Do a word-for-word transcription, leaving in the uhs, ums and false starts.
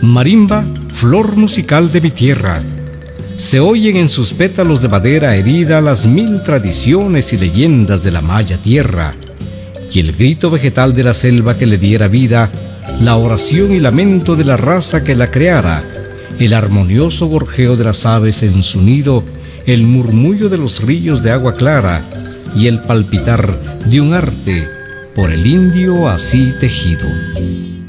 Marimba, flor musical de mi tierra. Se oyen en sus pétalos de madera herida las mil tradiciones y leyendas de la maya tierra, y el grito vegetal de la selva que le diera vida, la oración y lamento de la raza que la creara, el armonioso gorjeo de las aves en su nido, el murmullo de los ríos de agua clara y el palpitar de un arte por el indio así tejido.